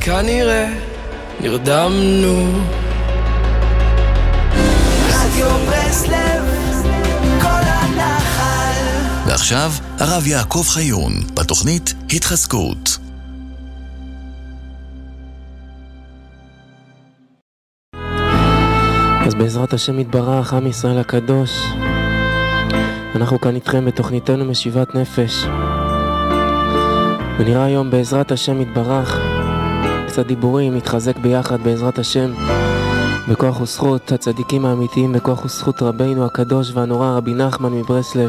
כנראה נרדמנו. רדיו ברסלב, כל הנחל. ועכשיו הרב יעקב חיון בתוכנית התחזקות. אז בעזרת השם יתברך, עם ישראל הקדוש, אנחנו כאן איתכם בתוכניתנו משיבת נפש, ונראה היום בעזרת השם יתברך קצת דיבורים, נתחזק ביחד בעזרת השם בכוח וזכות הצדיקים האמיתיים, בכוח וזכות רבינו הקדוש והנורא רבי נחמן מברסלב,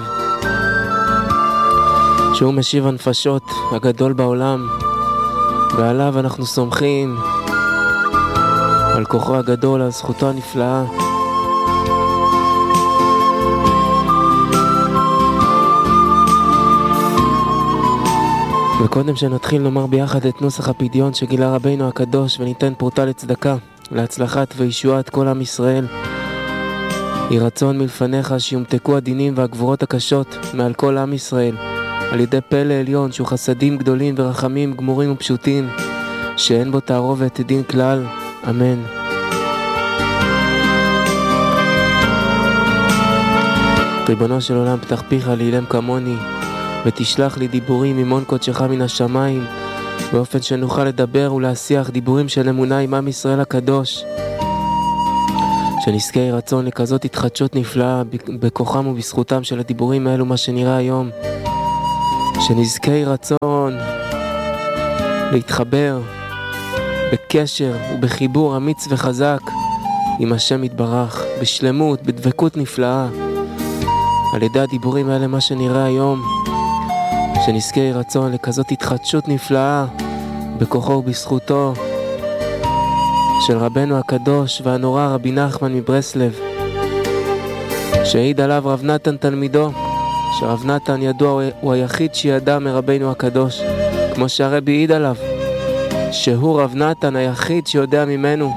שהוא משיב הנפשות הגדול בעולם, ועליו אנחנו סומכים, על כוחו הגדול, על זכותו הנפלאה. וקודם שנתחיל נאמר ביחד את נוסח הפדיון שגילה רבינו הקדוש, וניתן פרוטה לצדקה להצלחת וישועת כל עם ישראל. יהי רצון מלפניך שיומתקו הדינים והגבורות הקשות מעל כל עם ישראל, על ידי פלא עליון שהוא חסדים גדולים ורחמים גמורים ופשוטים, שאין בו תערובת דין כלל. אמן. ריבונו של עולם, פתח פיך להילם כמוני, ותשלח לי דיבורים ממון קודשך מן השמיים, באופן שנוכל לדבר ולהשיח דיבורים של אמונה עם עם ישראל הקדוש, שנזכה רצון לכזאת התחדשות נפלאה בכוחם ובזכותם של הדיבורים האלו, מה שנראה היום, שנזכה רצון להתחבר בקשר ובחיבור אמיץ וחזק עם השם יתברך, בשלמות, בדבקות נפלאה, על ידי הדיבורים האלה, מה שנראה היום, שנזכה רצון לכזאת התחדשות נפלאה בכוחו ובזכותו של רבנו הקדוש והנורא רבי נחמן מברסלב, שהעיד עליו רב נתן תלמידו, שרב נתן ידוע הוא היחיד שידע מרבנו הקדוש, כמו שהרבי העיד עליו שהוא רב נתן היחיד שיודע ממנו.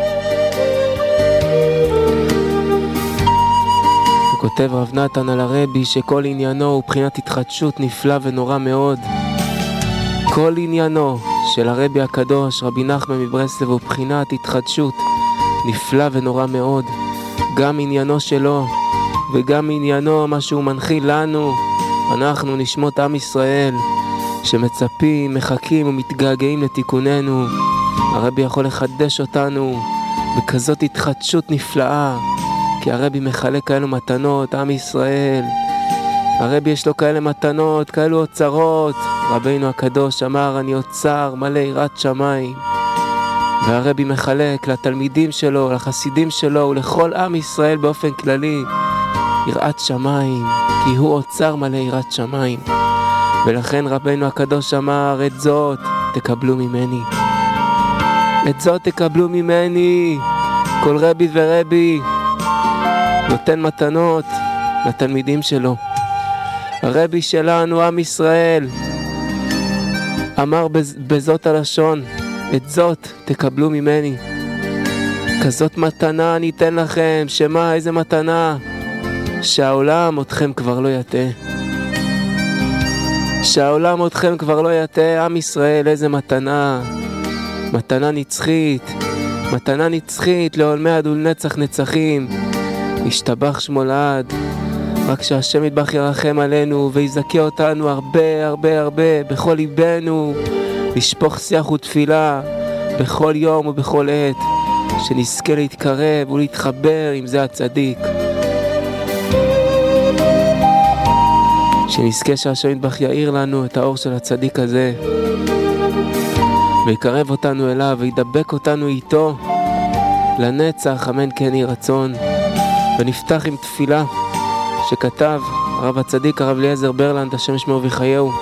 כותב רב נתן על הרבי שכל עניינו הוא בחינת התחדשות נפלא ונורא מאוד. כל עניינו של הרבי הקדוש רבי נחמן מברסלב הוא בחינת התחדשות נפלא ונורא מאוד. גם עניינו שלו וגם עניינו מה שהוא מנחיל לנו, אנחנו נשמות עם ישראל שמצפים, מחכים ומתגעגעים לתיקוננו. הרבי יכול לחדש אותנו בכזאת התחדשות נפלאה, כי הרבי מחלק כאלו מתנות, עם ישראל. הרבי יש לו כאלה מתנות, כאלו אוצרות. רבינו הקדוש אמר, אני אוצר מלא יראת שמיים. והרבי מחלק לתלמידים שלו, לחסידים שלו ולכל עם ישראל באופן כללי יראת שמיים, כי הוא אוצר מלא יראת שמיים. ולכן רבינו הקדוש אמר, את זאת תקבלו ממני. את זאת תקבלו ממני. כל רבי ורבי נותן מתנות לתלמידים שלו. הרבי שלנו, עם ישראל, אמר בזאת הלשון, את זאת תקבלו ממני. כזאת מתנה אני אתן לכם. שמה, איזה מתנה? שהעולם אתכם כבר לא יטעה. שהעולם אתכם כבר לא יטעה. עם ישראל, איזה מתנה. מתנה נצחית. מתנה נצחית לעולמי עד ולנצח נצחים. ישתבח שמו לעד. רק שהשם יתברך ירחם עלינו ויזכה אותנו הרבה הרבה הרבה בכל ליבנו, לשפוך שיח ותפילה בכל יום ובכל עת, שנזכה להתקרב ולהתחבר עם זה הצדיק, שנזכה שהשם יתברך יאיר לנו את האור של הצדיק הזה ויקרב אותנו אליו וידבק אותנו איתו לנצח, אמן כן יהי רצון. ונפתח עם תפילה שכתב הרב הצדיק הרב אליעזר ברלנד, השם ישמעו ויחייהו,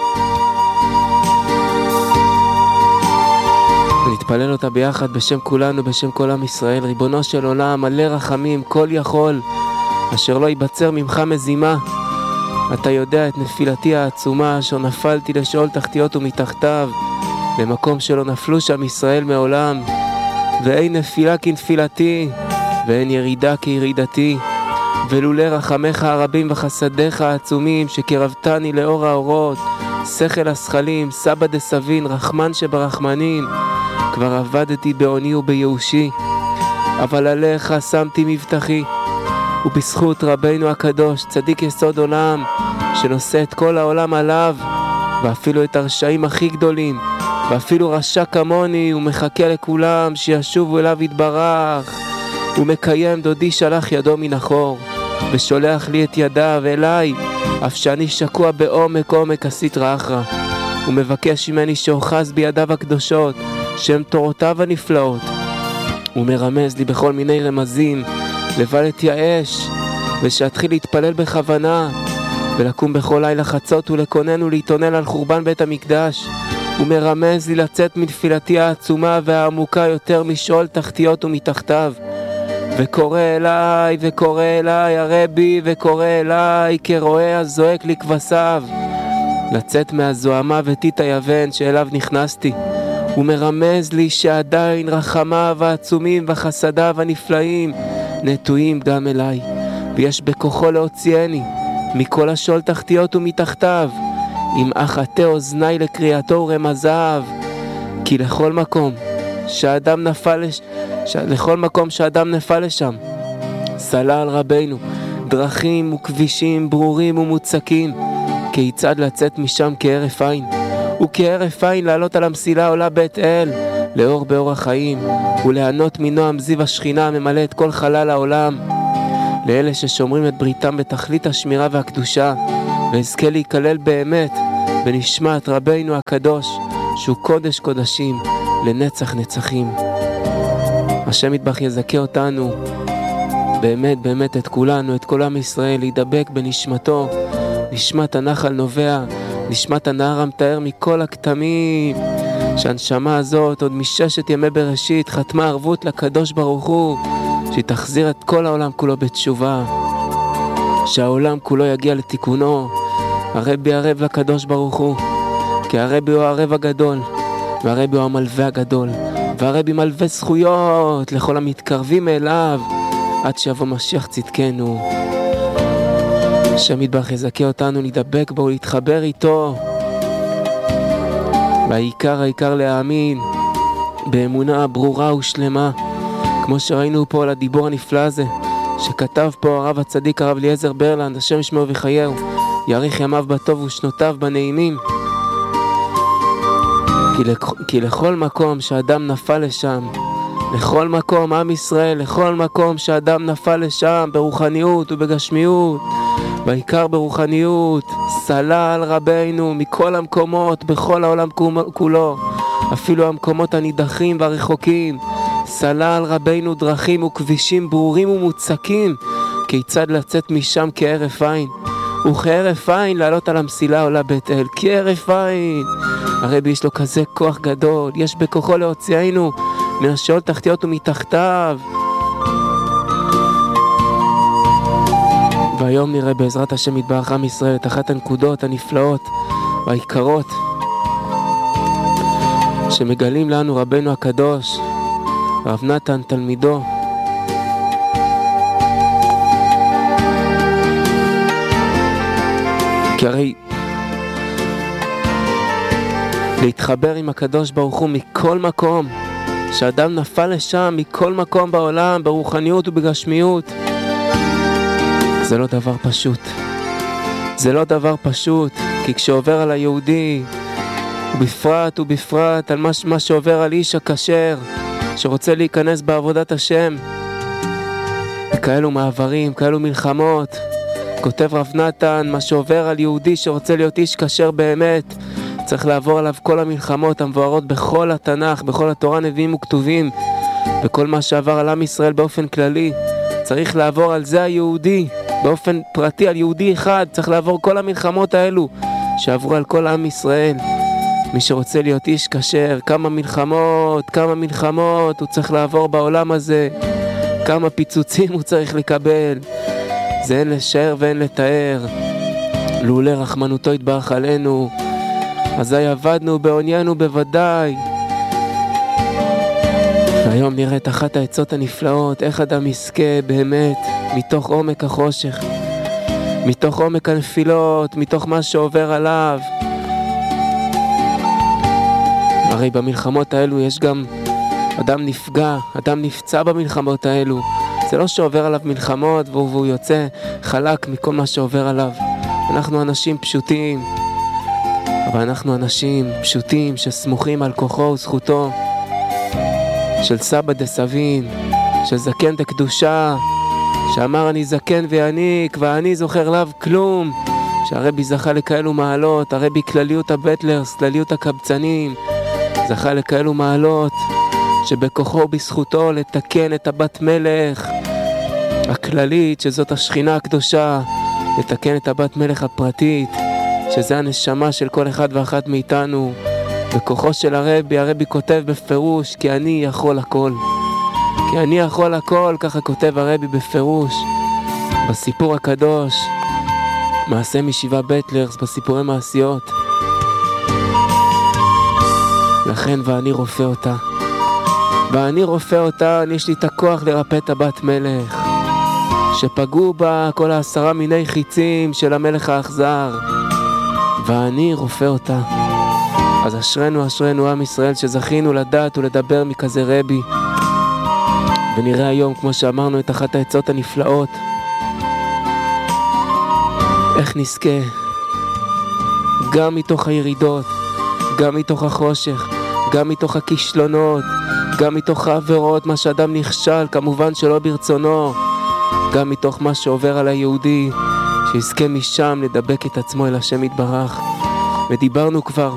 ונתפלל אותה ביחד בשם כולנו, בשם כל עם ישראל. ריבונו של עולם, מלא רחמים, כל יכול, אשר לא ייבצר ממך מזימה. אתה יודע את נפילתי העצומה, אשר נפלתי לשאול תחתיות ומתחתיו, למקום שלא נפלו שם ישראל מעולם. ואין נפילה כנפילתי, ואין ירידה כירידתי. ולולא רחמך הרבים וחסדיך העצומים, שקרבתני לאור האורות, שכל השכלים, סבא דסבין, רחמן שברחמנים, כבר עבדתי בעוני ובייאושי, אבל עליך שמתי מבטחי, ובזכות רבינו הקדוש, צדיק יסוד עולם, שנושא את כל העולם עליו, ואפילו את הרשעים הכי גדולים, ואפילו רשע כמוני, הוא מחכה לכולם שישובו אליו יתברך. הוא מקיים, דודי שלח ידו מן החור, ושולח לי את ידיו אליי, אף שאני שקוע בעומק עומק הסטרא אחרא. הוא מבקש ממני שאוחז בידיו הקדושות, שם תורותיו הנפלאות. הוא מרמז לי בכל מיני רמזים, לבל אתייאש, ושאתחיל להתפלל בכוונה, ולקום בכל לילה חצות ולקונן ולהתאונן על חורבן בית המקדש. הוא מרמז לי לצאת מתפילתי העצומה והעמוקה יותר משאול תחתיות ומתחתיו. וקורא אליי הרבי, וקורא אליי כרועה הזועק לכבשיו, לצאת מהזוהמה וטיט היוון שאליו נכנסתי. הוא מרמז לי שעדיין רחמיו העצומים וחסדיו הנפלאים נטועים גם אליי, ויש בכוחו להוציאני מכל השאול תחתיות ומתחתיו, אם אחטא אוזני לקריאתו ורמזיו. כי לכל מקום שאדם נפל לשם, סלל רבינו דרכים וכבישים ברורים ומוצקים, כיצד לצאת משם כהרף עין, וכהרף עין לעלות על המסילה עולה בית אל, לאור באור החיים, וליהנות מנועם זיו השכינה הממלא את כל חלל העולם. לאלה ששומרים את בריתם בתכלית השמירה והקדושה, ואזכה להיכלל באמת בנשמת רבינו הקדוש, שהוא קודש קודשים לנצח נצחים. השם יתברך יזכה אותנו, באמת באמת את כולנו, את כל עם ישראל, להידבק בנשמתו, נשמת הנחל נובע, נשמת הנהר המתאר מכל הכתמים, שהנשמה הזאת עוד מששת ימי בראשית חתמה ערבות לקדוש ברוך הוא, שתחזיר את כל העולם כולו בתשובה, שהעולם כולו יגיע לתיקונו. הרבי ערב לקדוש ברוך הוא, כי הרבי הוא הערב הגדול, והרבי הוא המלווה הגדול, והרבי מלווה זכויות לכל המתקרבים אליו, עד שיבוא משיח צדקנו. השם יתברך יזכה אותנו להידבק בו ולהתחבר איתו, והעיקר להאמין באמונה ברורה ושלמה, כמו שראינו פה על הדיבור הנפלא הזה שכתב פה הרב הצדיק הרב אליעזר ברלנד, השם ישמעו ויחייהו, יאריך ימיו בטוב ושנותיו בנעימים. כי לכל מקום שאדם נפל לשם, לכל מקום, עם ישראל, לכל מקום שאדם נפל לשם, ברוחניות ובגשמיות, בעיקר ברוחניות, סלל רבינו מכל המקומות, בכל העולם כולו, אפילו המקומות הנידחים והרחוקים, סלל רבינו דרכים וכבישים ברורים ומוצקים, כיצד לצאת משם כהרף עין, וכהרף עין לעלות על המסילה עולה בית אל, כהרף עין. הרבי יש לו כזה כוח גדול, יש בכוחו להוציאנו מן השאול תחתיות ומתחתיו. והיום נראה בעזרת השם יתברך עם ישראל את אחת הנקודות הנפלאות והעיקרות שמגלים לנו רבנו הקדוש, רב נתן תלמידו. כי הרי להתחבר עם הקדוש ברוך הוא מכל מקום, שאדם נפל לשם מכל מקום בעולם, ברוחניות ובגשמיות, זה לא דבר פשוט. זה לא דבר פשוט, כי כשעובר על היהודי, ובפרט על מה שעובר על איש הכשר, שרוצה להיכנס בעבודת השם, וכאלו מעברים, כאלו מלחמות, כותב רב נתן, מה שעובר על יהודי שרוצה להיות איש כשר באמת, צריך לעבור עליו כל המלחמות המבוארות בכל התנ"ך, בכל התורה, נביאים וכתובים, וכל מה שעבר על עם ישראל באופן כללי, צריך לעבור על זה היהודי, באופן פרטי על יהודי אחד, צריך לעבור כל המלחמות האלו, שעברו על כל עם ישראל. מי שרוצה להיות איש כשר, כמה מלחמות הוא צריך לעבור בעולם הזה, כמה פיצוצים הוא צריך לקבל, זה אין לשער ואין לתאר. לולא רחמנותו יתברך עלינו, אזי עבדנו בעוניינו בוודאי. והיום נראה את אחת העצות הנפלאות, איך אדם יזכה באמת מתוך עומק החושך, מתוך עומק הנפילות, מתוך מה שעובר עליו. הרי במלחמות האלו יש גם אדם נפגע, אדם נפצע במלחמות האלו. זה לא שעובר עליו מלחמות והוא יוצא חלק מכל מה שעובר עליו. אנחנו אנשים פשוטים, אבל אנחנו אנשים פשוטים שסמוכים על כוחו וזכותו של סבא דסבין, של זקן דקדושה, שאמר אני זקן ויעניק, ואני זוכר לאו כלום. שהרבי זכה לכאלו מעלות, הרבי כלליות הבטלרס, כלליות הקבצנים, זכה לכאלו מעלות, שבכוחו ובזכותו לתקן את הבת מלך הכללית, שזאת השכינה הקדושה, לתקן את הבת מלך הפרטית, שזה הנשמה של כל אחד ואחת מאיתנו. בכוחו של הרבי כותב בפירוש, כי אני יכול הכל. כי אני יכול הכל, ככה כותב הרבי בפירוש. בסיפור הקדוש, מעשה משבעה בטלרס, בסיפורי מעשיות. לכן ואני רופא אותה. ואני רופא אותה, יש לי את הכוח לרפא את הבת מלך. שפגעו בה כל 10 מיני חיצים של המלך האכזר. ואני רופא אותה. אז אשרנו עם ישראל שזכינו לדעת ולדבר מכזה רבי. ונראה היום, כמו שאמרנו, את אחת העצות הנפלאות. איך נזכה, גם מתוך הירידות, גם מתוך החושך, גם מתוך הכישלונות, גם מתוך העבירות, מה שאדם נכשל, כמובן שלא ברצונו, גם מתוך מה שעובר על היהודי, שיזכה משם לדבק את עצמו אל השם יתברך. ודיברנו כבר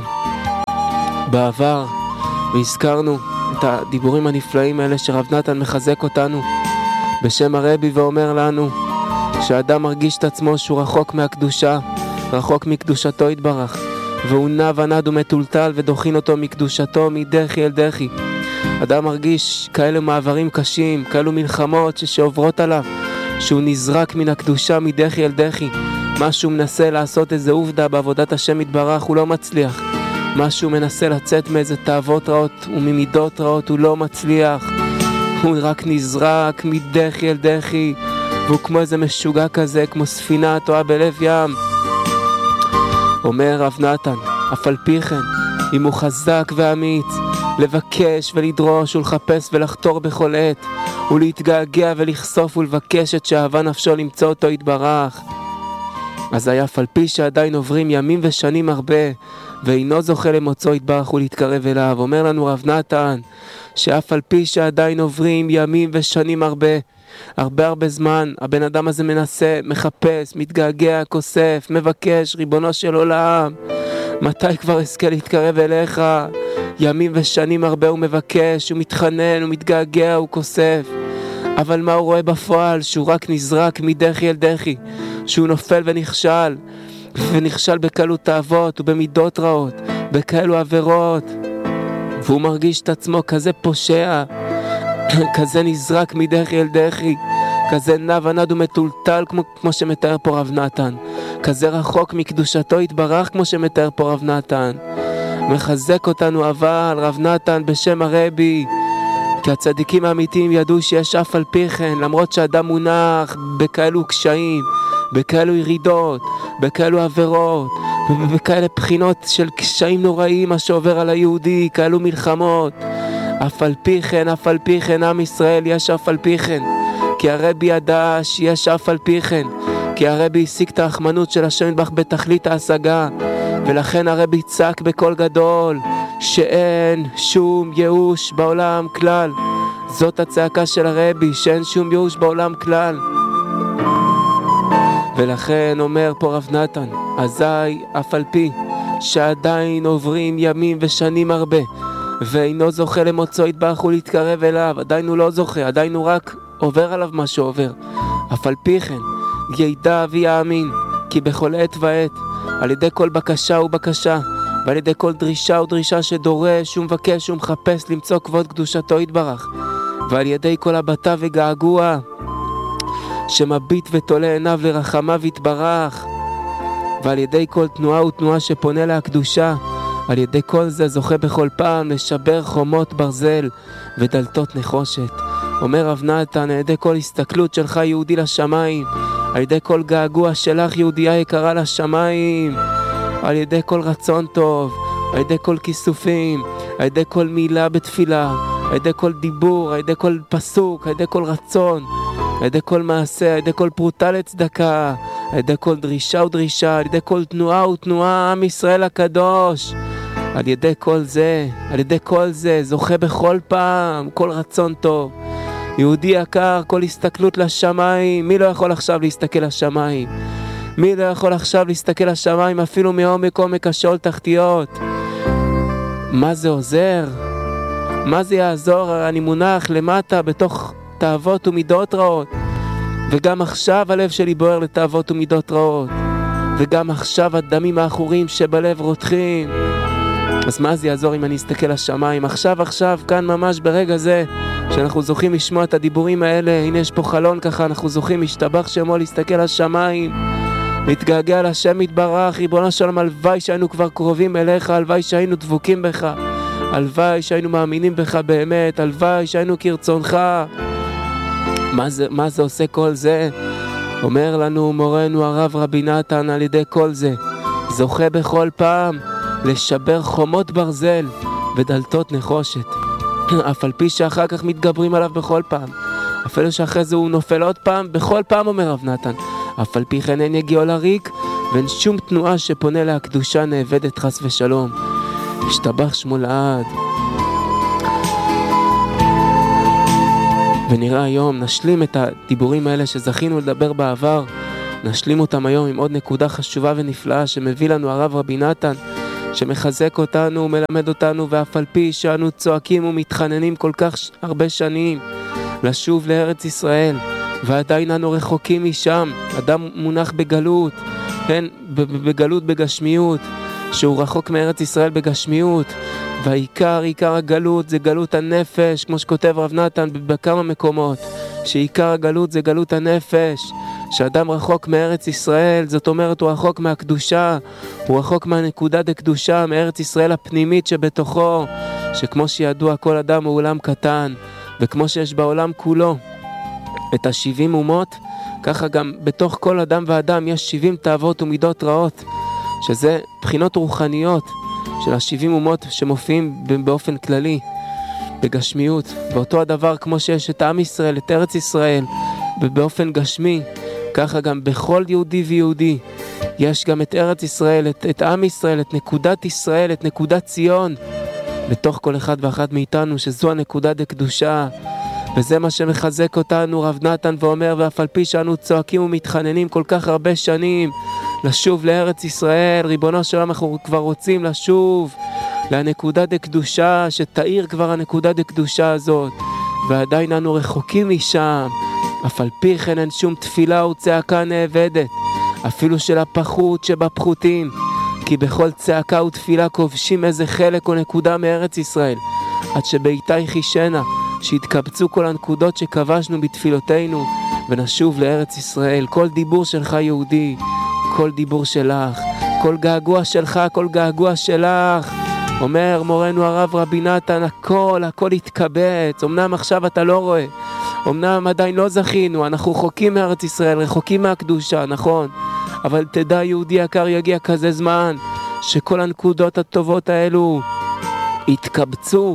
בעבר, והזכרנו את הדיבורים הנפלאים האלה שרב נתן מחזק אותנו בשם הרבי ואומר לנו שהאדם מרגיש את עצמו שהוא רחוק מהקדושה, רחוק מקדושתו יתברך, והוא נע ונד ומטולטל ודוחין אותו מקדושתו מדחי אל דחי. אדם מרגיש כאלו מעברים קשים, כאלו מלחמות שעוברות עליו, שהוא נזרק מן הקדושה מדחי אל דחי. משהו מנסה לעשות איזה עובדה בעבודת השם יתברך, הוא לא מצליח. משהו מנסה לצאת מאיזה תאוות רעות וממידות רעות, הוא לא מצליח. הוא רק נזרק מדחי אל דחי, והוא כמו איזה משוגע כזה, כמו ספינה טועה בלב ים. אומר רב נתן, אף על פי כן, אם הוא חזק ואמיץ, לבקש ולדרוש ולחפש ולחתור בכל עת, ולהתגעגע ולחשוף ולבקש את שאהבה נפשו למצוא אותו יתברך. אז היה אף על פי שעדיין עוברים ימים ושנים הרבה, ואינו זוכה למוצאו יתברך ולהתקרב אליו. אומר לנו רב נתן, שאף על פי שעדיין עוברים ימים ושנים הרבה זמן, הבן אדם הזה מנסה, מחפש, מתגעגע, כוסף, מבקש, ריבונו של עולם, מתי כבר אזכה להתקרב אליך? ימים ושנים הרבה הוא מבקש, הוא מתחנן, הוא מתגעגע, הוא כוסף. אבל מה הוא רואה בפועל? שהוא רק נזרק מדחי אל דחי, שהוא נופל ונכשל בקלות תאוות ובמידות רעות, בכאלו עבירות, והוא מרגיש את עצמו כזה פושע, כזה נזרק מדחי אל דחי, כזה נע ונד ומטולטל כמו שמתאר פה רב נתן, כזה רחוק מקדושתו יתברך כמו שמתאר פה רב נתן. מחזק אותנו אבל רב נתן בשם הרבי, כי הצדיקים האמיתיים ידעו שיש אף על פי כן, למרות שאדם מונח בכאלו קשיים, בכאלו ירידות, בכאלו עבירות, בכאלה בחינות של קשיים נוראים מה שעובר על היהודי, כאלו מלחמות, אף על פי כן עם ישראל יש אף על פי כן, כי הרבי ידע שיש אף על פי כן, כי הרבי השיג את הרחמנות של השם יתברך בתכלית ההשגה, ולכן הרבי צעק בקול גדול שאין שום ייאוש בעולם כלל. זאת הצעקה של הרבי, שאין שום ייאוש בעולם כלל. ולכן אומר פה רב נתן, אזי אף על פי שעדיין עוברים ימים ושנים הרבה, ואינו זוכה למוצאו יתברך ולהתקרב אליו, עדיין הוא לא זוכה, עדיין הוא רק עובר עליו מה שעובר, אף על פי כן ידע ויאמין כי בכל עת ועת, על ידי כל בקשה ובקשה, ועל ידי כל דרישה ודרישה שדורש ומבקש ומחפש למצוא כבוד קדושתו יתברך, ועל ידי כל הבטה וגעגוע שמביט ותולה עיניו לרחמיו יתברך, ועל ידי כל תנועה ותנועה שפונה להקדושה, על ידי כל זה זוכה בכל פעם לשבר חומות ברזל ודלתות נחושת. אומר רב נתן, על ידי כל הסתכלות שלך יהודי לשמיים, על ידי כל געגוע שלך יהודייה יקרה לשמיים, על ידי כל רצון טוב, על ידי כל כיסופים, על ידי כל מילה בתפילה, על ידי כל דיבור, על ידי כל פסוק, על ידי כל רצון, על ידי כל מעשה, על ידי כל פרוטה לצדקה, על ידי כל דרישה ודרישה, על ידי כל תנועה ותנועה, עם ישראל הקדוש. על ידי כל זה, זוכה בכל פעם, כל רצון טוב. יהודי יקר, כל הסתכלות לשמיים, מי לא יכול עכשיו להסתכל לשמיים? מי לא יכול עכשיו להסתכל לשמיים אפילו מעומק השאול תחתיות? מה זה עוזר? מה זה יעזור? אני מונח למטה בתוך תאוות ומידות רעות, וגם עכשיו הלב שלי בוער לתאוות ומידות רעות, וגם עכשיו הדמים האחורים שבלב רותחים. אז מה זה יעזור אם אני אסתכל לשמיים? עכשיו, כאן ממש ברגע זה שאנחנו זוכים לשמוע את הדיבורים האלה, הנה יש פה חלון ככה, אנחנו זוכים להשתבח שמו, להסתכל לשמיים, להתגעגע לשם יתברך. ריבונו של עולם, הלוואי שהיינו כבר קרובים אליך, הלוואי שהיינו דבוקים בך, הלוואי שהיינו מאמינים בך באמת, הלוואי שהיינו כרצונך. מה זה עושה כל זה? אומר לנו מורנו הרב רבי נתן, על ידי כל זה זוכה בכל פעם לשבר חומות ברזל ודלתות נחושת, אף על פי שאחר כך מתגברים עליו בכל פעם, אפילו שאחרי זה הוא נופל עוד פעם, בכל פעם אומר רב נתן, אף על פי כן אין יגיעו לריק, ואין שום תנועה שפונה להקדושה נאבדת חס ושלום. השתבח שמו לעד. ונראה היום, נשלים את הדיבורים האלה שזכינו לדבר בעבר, נשלים אותם היום עם עוד נקודה חשובה ונפלאה שמביא לנו הרב רבי נתן, שמחזק אותנו ומלמד אותנו, ואף על פי שאנו צועקים ומתחננים כל כך הרבה שנים לשוב לארץ ישראל, ועדיין אנו רחוקים משם. אדם מונח בגלות, כן, בגלות בגשמיות, שהוא רחוק מארץ ישראל בגשמיות, והעיקר, עיקר הגלות זה גלות הנפש, כמו שכותב רב נתן בכמה מקומות, שעיקר הגלות זה גלות הנפש, שאדם רחוק מארץ ישראל, זאת אומרת הוא רחוק מהקדושה, הוא רחוק מהנקודה דקדושה, מארץ ישראל הפנימית שבתוכו, שכמו שידוע כל אדם הוא עולם קטן, וכמו שיש בעולם כולו את 70 אומות, ככה גם בתוך כל אדם ואדם יש 70 תאוות ומידות רעות, שזה בחינות רוחניות של 70 אומות שמופיעים באופן כללי בגשמיות. ואותו הדבר כמו שיש את עם ישראל, את ארץ ישראל באופן גשמי, ככה גם בכל יהודי ויהודי יש גם את ארץ ישראל, את עם ישראל, את נקודת ישראל, את נקודת ציון בתוך כל אחד ואחת מאיתנו, שזו הנקודה דקדושה. וזה מה שמחזק אותנו רב נתן ואומר, ואף על פי שאנו צועקים ומתחננים כל כך הרבה שנים לשוב לארץ ישראל, ריבונו של עולם, אנחנו כבר רוצים לשוב לנקודה דקדושה, שתאיר כבר הנקודה דקדושה הזאת, ועדיין אנו רחוקים משם. אף על פי כן אין שום תפילה וצעקה נאבדת, אפילו של הפחות שבפחותים, כי בכל צעקה ותפילה כובשים איזה חלק או נקודה מארץ ישראל, עד שבעיתה יחישנה, שיתקבצו כל הנקודות שכבשנו בתפילותינו, ונשוב לארץ ישראל. כל דיבור שלך יהודי, כל דיבור שלך, כל געגוע שלך, כל געגוע שלך, אומר מורנו הרב רבי נתן, הכל יתקבץ. אמנם עכשיו אתה לא רואה, אמנם עדיין לא זכינו, אנחנו רחוקים מארץ ישראל, רחוקים מהקדושה, נכון, אבל תדע יהודי יקר, יגיע כזה זמן שכל הנקודות הטובות האלו יתקבצו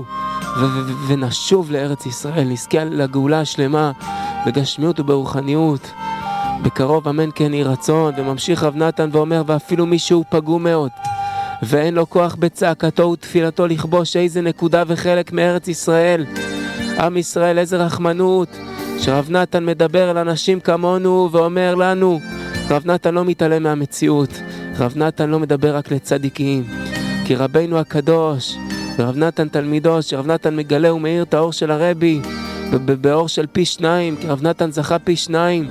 ונשוב לארץ ישראל, נזכה לגאולה השלמה בגשמיות וברוחניות בקרוב, אמן כן יהי רצון. וממשיך רב נתן ואומר, ואפילו מישהו פגום מאוד ואין לו כוח בצעקתו ותפילתו לכבוש איזה נקודה וחלק מארץ ישראל, עם ישראל, איזה רחמנות שרב נתן מדבר על אנשים כמונו ואומר לנו, רב נתן לא מתעלם מהמציאות, רב נתן לא מדבר רק לצדיקים, כי רבינו הקדוש ורב נתן תלמידו, שרב נתן מגלה ומאיר את האור של הרבי באור של פי 2, כי רב נתן זכה פי 2.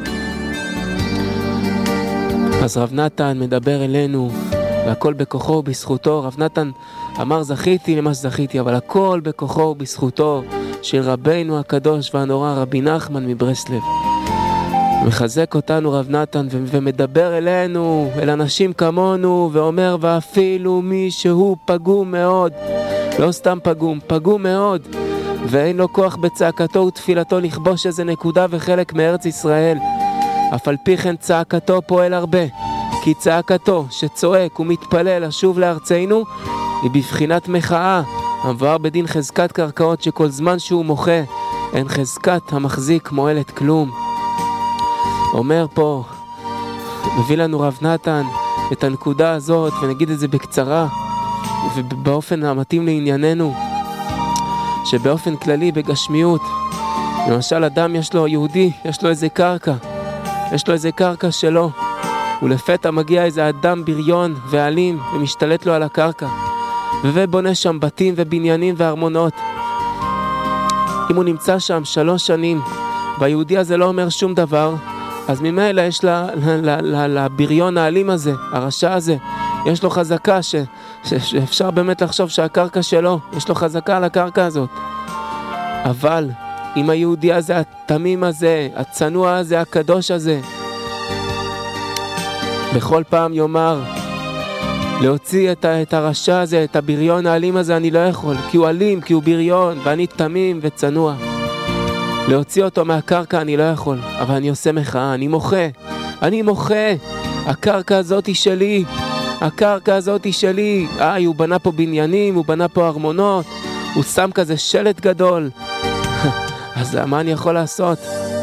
אז רב נתן מדבר אלינו, והכל בכוחו ובזכותו. רב נתן אמר זכיתי למה שזכיתי, אבל הכל בכוחו ובזכותו של רבינו הקדוש והנורא רבי נחמן מברסלב. מחזק אותנו רב נתן ומדבר אלינו, אל אנשים כמונו, ואומר ואפילו מי שהוא פגום מאוד, לא סתם פגום מאוד, ואין לו כוח בצעקתו ותפילתו לכבוש איזה נקודה וחלק מארץ ישראל, אף על פי כן צעקתו פועל הרבה, כי צעקתו שצועק ומתפלל לשוב לארצנו היא בבחינת מחאה המבואר בדין חזקת קרקעות שכל זמן שהוא מוחה, אין חזקת המחזיק מועלת כלום. אומר פה, מביא לנו רב נתן את הנקודה הזאת, ונגיד את זה בקצרה, ובאופן המתאים לענייננו, שבאופן כללי, בגשמיות, למשל אדם יש לו, יהודי, יש לו איזה קרקע, יש לו איזה קרקע שלו, ולפתע מגיע איזה אדם בריון ואלים, ומשתלט לו על הקרקע, ובונה שם בתים ובניינים וארמונות. אם הוא נמצא שם 3 שנים, והיהודי הזה לא אומר שום דבר, אז ממילא יש לבריון האלים הזה, הרשע הזה, יש לו חזקה שאפשר באמת לחשוב שהקרקע שלו, יש לו חזקה על הקרקע הזאת. אבל אם היהודי הזה, התמים הזה, הצנוע הזה, הקדוש הזה, בכל פעם יאמר, להוציא את הרשע הזה, את הבריון האלים הזה, אני לא יכול, כי הוא אלים, כי הוא בריון, ואני תמים וצנוע. להוציא אותו מהקרקע אני לא יכול, אבל אני עושה מחאה, אני מוחה, הקרקע הזאת היא שלי, הקרקע הזאת היא שלי. הוא בנה פה בניינים, הוא בנה פה ארמונות, הוא שם כזה שלט גדול. אז מה אני יכול לעשות?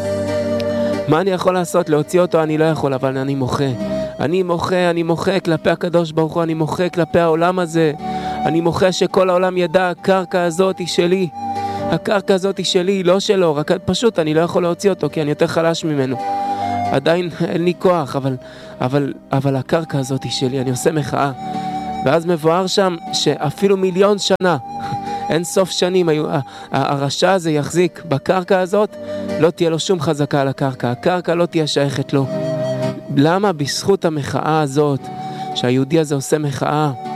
להוציא אותו אני לא יכול, אבל אני מוחה כלפי הקדוש ברוך הוא, אני מוחה כלפי העולם הזה, אני מוחה שכל העולם ידע, הקרקע הזאת היא שלי, הקרקע הזאת היא שלי, לא שלו, רק פשוט אני לא יכול להוציא אותו, כי אני יותר חלש ממנו, עדיין אין לי כוח, אבל הקרקע הזאת היא שלי, אני עושה מחאה. ואז מבואר שם שאפילו 1,000,000 שנה, אין סוף שנים, הרשע הזה יחזיק בקרקע הזאת, לא תהיה לו שום חזקה על הקרקע, הקרקע לא תהיה שייכת לו. למה? בזכות המחאה הזאת, שהיהודי הזה עושה מחאה,